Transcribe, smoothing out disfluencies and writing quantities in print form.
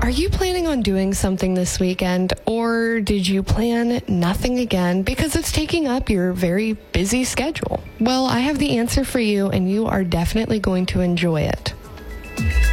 Are you planning on doing something this weekend, or did you plan nothing again because it's taking up your very busy schedule? Well, I have the answer for you, and you are definitely going to enjoy it.